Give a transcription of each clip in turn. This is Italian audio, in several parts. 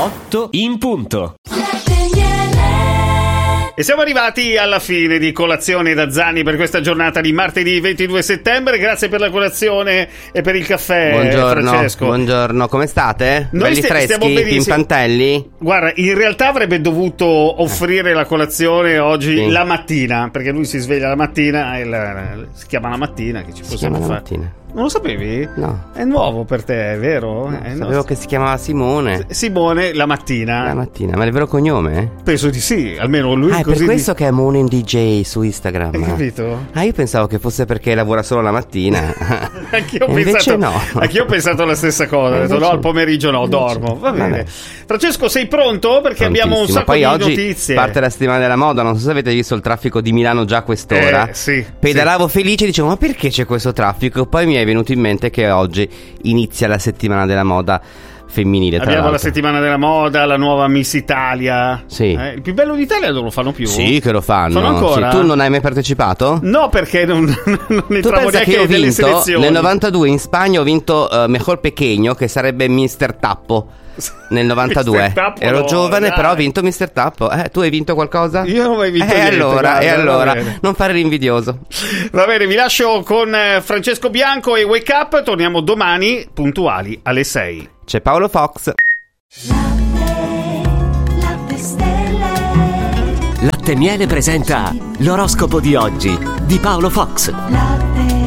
8 in punto. E siamo arrivati alla fine di Colazione da Zanni per questa giornata di martedì 22 settembre. Grazie per la colazione e per il caffè. Buongiorno, Francesco. Buongiorno, come state? Noi Belli freschi, pimpantelli? Guarda, in realtà avrebbe dovuto offrire la colazione oggi la mattina, perché lui si sveglia la mattina e si chiama la mattina, che ci possiamo fare. Mattina. Non lo sapevi? No. È nuovo per te, è vero? No, sapevo che si chiamava Simone. Simone la mattina. La mattina, ma è il vero cognome? Penso di sì, almeno lui è così. Per questo che è Morning DJ su Instagram. Hai capito? Io pensavo che fosse perché lavora solo la mattina. Anch'io ho pensato la stessa cosa. Ho detto no, al pomeriggio no, dormo. Va bene. Francesco, sei pronto? Perché abbiamo un sacco di notizie. Parte la settimana della moda. Non so se avete visto il traffico di Milano già a quest'ora. Sì. Pedalavo felice e dicevo: ma perché c'è questo traffico? Poi mi è venuto in mente che oggi inizia la settimana della moda femminile. Abbiamo la settimana della moda, la nuova Miss Italia. Sì. Il più bello d'Italia non lo fanno più? Sì, che lo fanno. Fanno ancora? Sì. Tu non hai mai partecipato? No, perché non entravo neanche nelle selezioni. Nel 92 in Spagna ho vinto Mejor Pequeño, che sarebbe Mister Tappo. Nel 92 ero giovane, però ho vinto Mister Tappo. Tu hai vinto qualcosa? Io non ho mai vinto niente. Allora non fare l'invidioso. Va bene, vi lascio con Francesco Bianco e Wake Up. Torniamo domani puntuali alle 6. C'è Paolo Fox. Latte Miele presenta l'oroscopo di oggi di Paolo Fox. Latte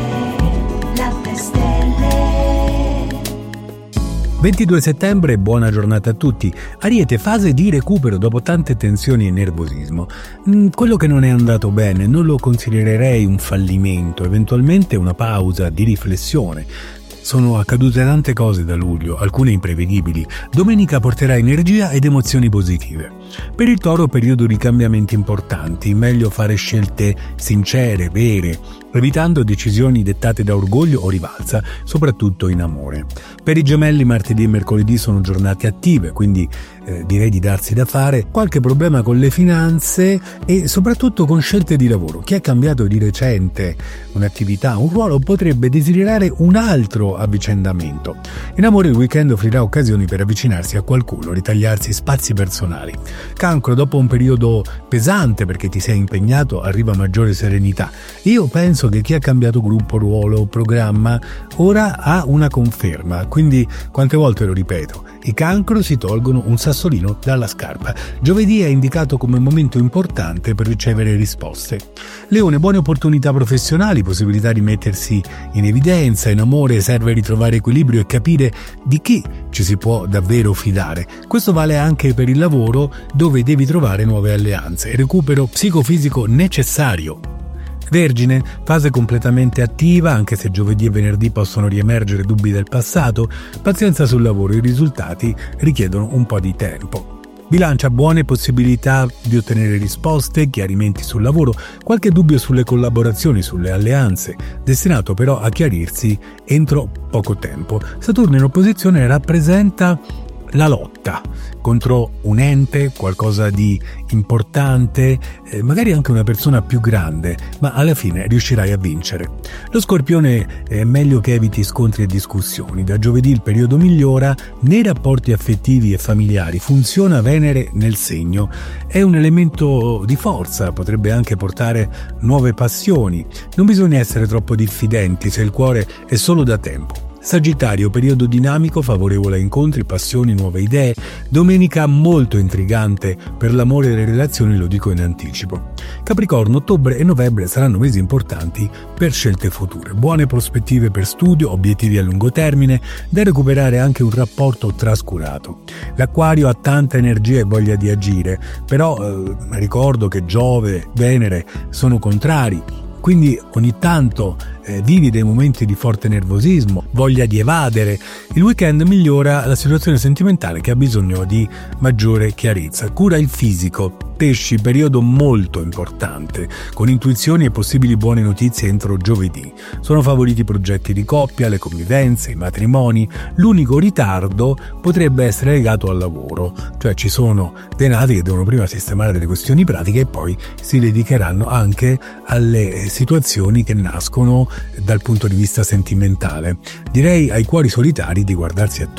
22 settembre, buona giornata a tutti. Ariete, fase di recupero dopo tante tensioni e nervosismo. Quello che non è andato bene non lo considererei un fallimento, eventualmente una pausa di riflessione. Sono accadute tante cose da luglio, alcune imprevedibili. Domenica porterà energia ed emozioni positive. Per il Toro, periodo di cambiamenti importanti, meglio fare scelte sincere, vere, evitando decisioni dettate da orgoglio o rivalsa, soprattutto in amore. Per i Gemelli, martedì e mercoledì sono giornate attive, quindi direi di darsi da fare. Qualche problema con le finanze e soprattutto con scelte di lavoro. Chi ha cambiato di recente un'attività, un ruolo, potrebbe desiderare un altro avvicendamento. In amore, il weekend offrirà occasioni per avvicinarsi a qualcuno, ritagliarsi spazi personali. Cancro, dopo un periodo pesante perché ti sei impegnato, arriva maggiore serenità. Io penso che chi ha cambiato gruppo, ruolo o programma ora ha una conferma, quindi quante volte lo ripeto, i Cancro si tolgono un sassolino dalla scarpa. Giovedì è indicato come momento importante per ricevere risposte. Leone, buone opportunità professionali, possibilità di mettersi in evidenza. In amore serve ritrovare equilibrio e capire di chi ci si può davvero fidare. Questo vale anche per il lavoro, dove devi trovare nuove alleanze. Recupero psicofisico necessario. Vergine, fase completamente attiva, anche se giovedì e venerdì possono riemergere dubbi del passato. Pazienza sul lavoro, i risultati richiedono un po' di tempo. Bilancia, buone possibilità di ottenere risposte, chiarimenti sul lavoro, qualche dubbio sulle collaborazioni, sulle alleanze, destinato però a chiarirsi entro poco tempo. Saturno in opposizione rappresenta la lotta contro un ente, qualcosa di importante, magari anche una persona più grande, ma alla fine riuscirai a vincere. Lo Scorpione, è meglio che eviti scontri e discussioni. Da giovedì il periodo migliora nei rapporti affettivi e familiari. Funziona Venere nel segno, è un elemento di forza, potrebbe anche portare nuove passioni. Non bisogna essere troppo diffidenti se il cuore è solo da tempo. Sagittario, periodo dinamico, favorevole a incontri, passioni, nuove idee. Domenica molto intrigante per l'amore e le relazioni, lo dico in anticipo. Capricorno, ottobre e novembre saranno mesi importanti per scelte future. Buone prospettive per studio, obiettivi a lungo termine, da recuperare anche un rapporto trascurato. L'Acquario ha tanta energia e voglia di agire, però ricordo che Giove, Venere sono contrari. Quindi ogni tanto vivi dei momenti di forte nervosismo, voglia di evadere. Il weekend migliora la situazione sentimentale che ha bisogno di maggiore chiarezza. Cura il fisico. Pesci, periodo molto importante, con intuizioni e possibili buone notizie entro giovedì. Sono favoriti progetti di coppia, le convivenze, i matrimoni. L'unico ritardo potrebbe essere legato al lavoro, cioè ci sono dei nati che devono prima sistemare delle questioni pratiche e poi si dedicheranno anche alle situazioni che nascono dal punto di vista sentimentale. Direi ai cuori solitari di guardarsi attorno.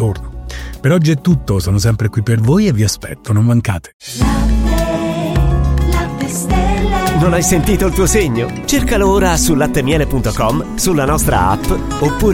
Per oggi è tutto, sono sempre qui per voi e vi aspetto, non mancate. Non hai sentito il tuo segno? Cercalo ora su lattemiele.com, sulla nostra app oppure